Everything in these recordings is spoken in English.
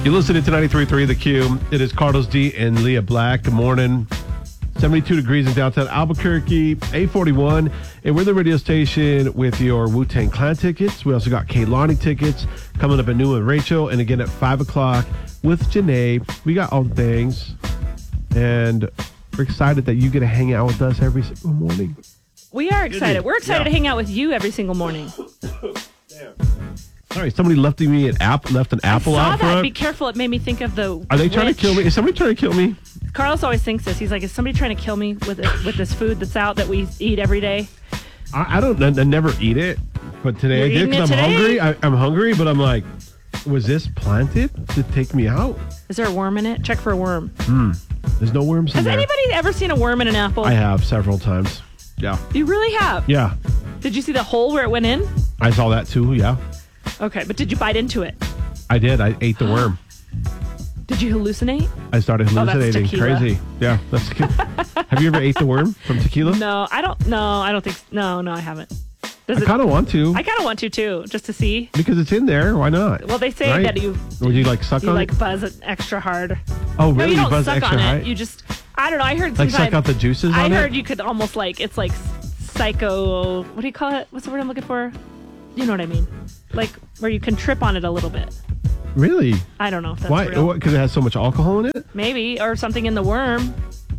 You listening to 93.3 The Q. It is Carlos D and Leah Black. Good morning. 72 degrees in downtown Albuquerque, 841. And we're the radio station with your Wu-Tang Clan tickets. We also got Kehlani tickets coming up at noon with Rachel. And again at 5 o'clock with Janae. We got all the things. And we're excited that you get to hang out with us every single morning. We are excited. We're excited to hang out with you every single morning. Damn. All right, somebody left me an apple out front. I saw that. Be careful. It made me think of the Are they trying to kill me? Is somebody trying to kill me? Carlos always thinks this. He's like, is somebody trying to kill me with this food that's out that we eat every day? I never eat it, but today You're I did eating because it I'm today? hungry. I'm hungry, but I'm like, was this planted to take me out? Is there a worm in it? Check for a worm. There's no worms in Has there. anybody ever seen a worm in an apple? I have several times. Yeah. You really have? Yeah. Did you see the hole where it went in? I saw that too, yeah. Okay, but did you bite into it? I did. I ate the worm. Did you hallucinate? I started hallucinating. tequila. Crazy. Yeah, that's good. Have you ever ate the worm from tequila? No, I don't think. No, I haven't. I kind of want to. I kind of want to too, just to see. Because it's in there. Why not? Well, they say Right? that you Would you like suck on like it? buzz it extra hard. Oh, No, really? you don't buzz suck extra on high? it. You just, I don't know. I heard like sometimes. suck out the juices I on it? heard you could almost it's like psycho. What do you call it? What's the word I'm looking for? You know what I mean? Like where you can trip on it a little bit. Really? I don't know if that's Why? real. Because it has so much alcohol in it? Maybe, or something in the worm.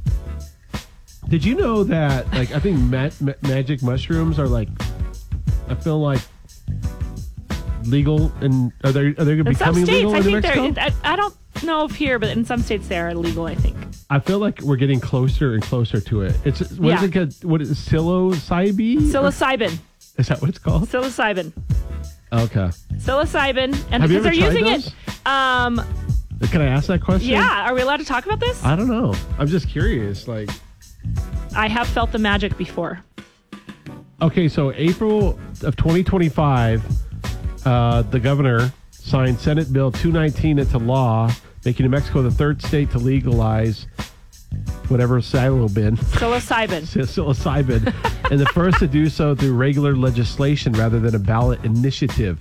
Did you know that, like, I think magic mushrooms are, like, I feel like legal, and are they In some becoming states, legal I in New think Mexico? they're. I don't know if here, but in some states they are illegal. I think. I feel like we're getting closer and closer to it. It's what is it called? What is it? Psilocybin? Psilocybin. Is that what it's called? Psilocybin. Okay. Psilocybin, and Have you because ever they're tried using those? it. Can I ask that question? Yeah, are we allowed to talk about this? I don't know. I'm just curious. Like, I have felt the magic before. okay, so April of 2025, the governor signed Senate Bill 219 into law, making New Mexico the third state to legalize whatever psilocybin, and the first to do so through regular legislation rather than a ballot initiative.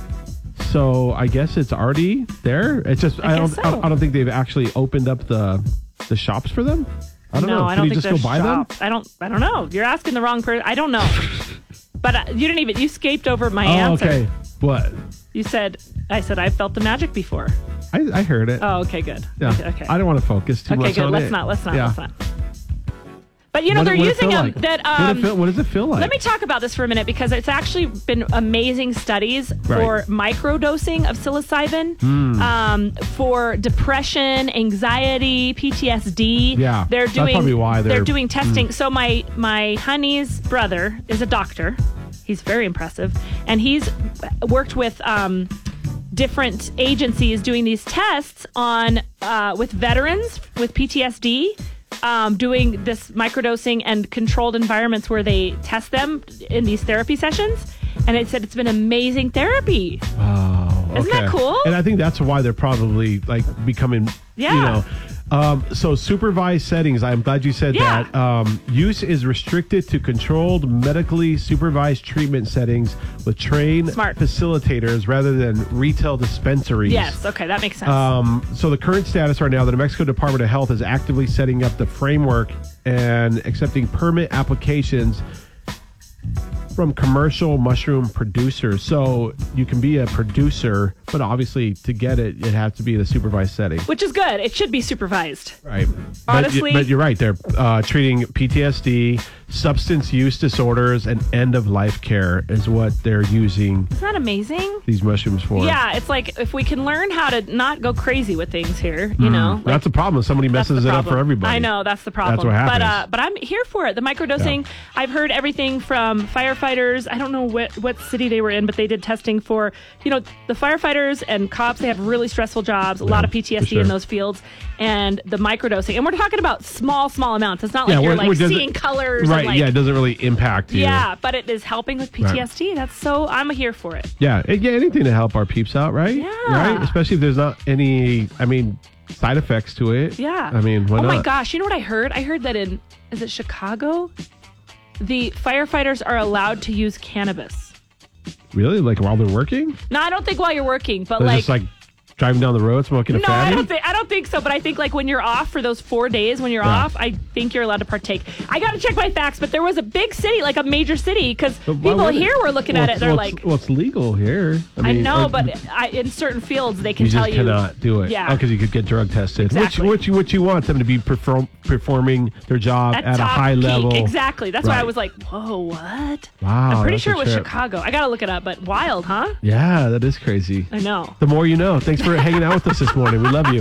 So I guess it's already there. It's just I don't think they've actually opened up the shops for them. I don't know. I don't Can you think just go buy them? I don't know. You're asking the wrong person. I don't know. But you didn't even. You escaped over my answer. Okay. What? You said. I said I felt the magic before. I heard it. Oh, okay, good. Yeah. Okay. I don't want to focus too much good. on Let's it. not. Yeah. Let's not. But you know they're using them. What does it feel like? Let me talk about this for a minute because it's actually been amazing studies for microdosing of psilocybin for depression, anxiety, PTSD. Yeah, they're doing. That's probably why they're doing testing. So my honey's brother is a doctor. He's very impressive, and he's worked with different agencies doing these tests on with veterans with PTSD. Doing this microdosing and controlled environments where they test them in these therapy sessions. And it said it's been amazing therapy. Oh, okay. Isn't that cool? And I think that's why they're probably like becoming, so supervised settings. I'm glad you said that. Use is restricted to controlled, medically supervised treatment settings with trained facilitators rather than retail dispensaries. Yes. Okay. That makes sense. So the current status right now, the New Mexico Department of Health is actively setting up the framework and accepting permit applications from commercial mushroom producers. So you can be a producer, but obviously to get it, it has to be in a supervised setting. Which is good. It should be supervised. Right. Honestly. But you're right. They're treating PTSD, substance use disorders, and end-of-life care is what they're using. Isn't that amazing? These mushrooms for. Yeah. It's like if we can learn how to not go crazy with things here, you know. Like, that's the problem. Somebody messes it up for everybody. I know. That's the problem. That's what happens. But I'm here for it. The microdosing, I've heard everything from firefighters. I don't know what city they were in, but they did testing for, the firefighters and cops. They have really stressful jobs, a lot of PTSD in those fields, and the microdosing. And we're talking about small amounts. It's not like you're like seeing colors. Right. And like, it doesn't really impact you. Yeah, but it is helping with PTSD. Right. I'm here for it. Yeah. Anything to help our peeps out, right? Yeah. Right? Especially if there's not any, side effects to it. Yeah. Why not? Oh my gosh. You know what I heard? I heard that is it Chicago? The firefighters are allowed to use cannabis. Really? Like while they're working? No, I don't think while you're working, but They're like... just like driving down the road smoking a No, fatty? I don't think so. But I think like when you're off for those 4 days, when you're Yeah. off, I think you're allowed to partake. I got to check my facts, but there was a big city, like a major city, because But why people would here were looking at it. They're like, well, it's legal here. I know, like, but in certain fields they can you tell just you cannot do it. Yeah. because you could get drug tested. Exactly. Which you want them to be performing their job at a top high peak. level. Exactly. That's why I Right. was like, whoa, what? Wow, I'm pretty that's sure a it was trip. Chicago. I got to look it up, but wild, huh? Yeah, that is crazy. I know. The more you know. Thanks for hanging out with us this morning. We love you.